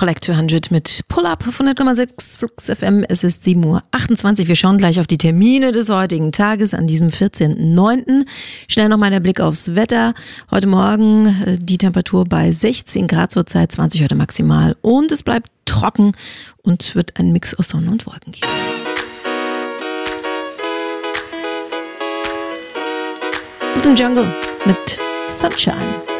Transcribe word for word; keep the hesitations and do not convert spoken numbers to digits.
Collect zweihundert mit Pull-Up auf hundert Komma sechs Flux F M. Es ist sieben Uhr achtundzwanzig. Wir schauen gleich auf die Termine des heutigen Tages an diesem vierzehnten neunten Schnell nochmal der Blick aufs Wetter. Heute Morgen äh, die Temperatur bei sechzehn Grad zurzeit, zwanzig heute maximal. Und es bleibt trocken und wird ein Mix aus Sonne und Wolken geben. Das ist ein Jungle mit Sunshine.